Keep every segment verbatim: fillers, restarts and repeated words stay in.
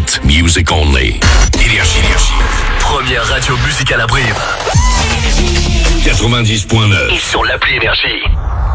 Hit music only. Énergie, énergie. Première radio musicale à Brive. quatre-vingt-dix point neuf. Et sur l'appli Énergie.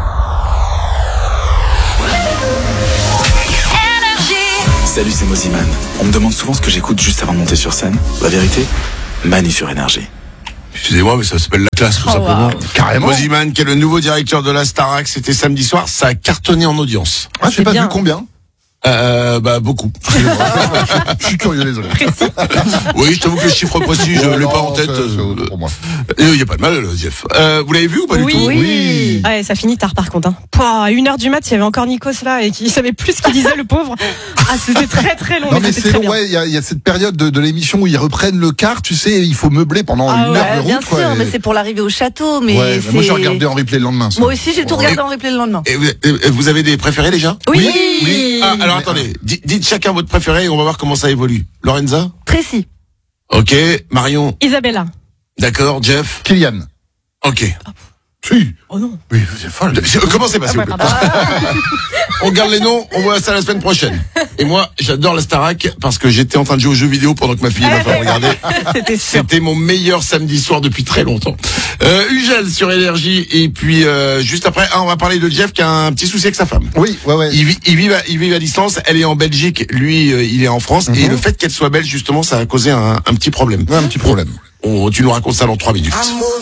Salut, c'est Moziman. On me demande souvent ce que j'écoute juste avant de monter sur scène. La vérité, Manu sur Énergie. Excusez-moi, mais ça s'appelle la classe, tout Oh, simplement. wow. Carrément. Moziman, qui est le nouveau directeur de la Starac, c'était samedi soir, ça a cartonné en audience. Ah, je sais pas bien. vu combien. Euh, bah, beaucoup. Je suis curieux, désolé. Oui, je t'avoue que le chiffre précis, je Oh, l'ai non, pas en tête. c'est- c'est euh, pour moi. Il n'y a pas de mal, euh, Jeff. Euh, vous l'avez vu ou pas Oui. du tout? Oui. Ouais, ça finit tard par contre. Hein. Pouah, à une heure du mat, il y avait encore Nikos là et qui savait plus ce qu'il disait, le pauvre. Ah, c'était très très long. Non, mais c'était c'est très long, bien. ouais, il y a, il y a cette période de, de l'émission où ils reprennent le quart, tu sais, il faut meubler pendant Ah une ouais, heure de route, bien quoi, sûr, et- mais c'est pour l'arrivée au château. Mais Ouais, c'est... moi j'ai regardé en replay le lendemain. ça. Moi aussi, j'ai tout Ouais. regardé en replay le lendemain. Et vous, et vous avez des préférés déjà? Oui. Oui. Ah, alors Mais- attendez, dites, dites chacun votre préféré et on va voir comment ça évolue. Lorenza? Précis. Ok. Marion? Isabella. D'accord. Jeff? Kylian. Ok. Si. Oh non. Oui, c'est folle. Commencez pas, s'il vous plaît. On garde les noms, on voit ça la semaine prochaine. Et moi, j'adore la Starac parce que j'étais en train de jouer aux jeux vidéo pendant que ma fille m'a fait regarder. C'était sûr. C'était mon meilleur samedi soir depuis très longtemps. Euh, Ugel sur Énergie et puis euh, juste après, ah, on va parler de Jeff qui a un petit souci avec sa femme. Oui, ouais, ouais. Il vit, il vit, à, il vit à distance. Elle est en Belgique, lui, euh, il est en France. Et Mhm. le fait qu'elle soit belge, justement, ça a causé un, un petit problème. Ouais, un petit problème. On, tu nous racontes ça dans trois minutes.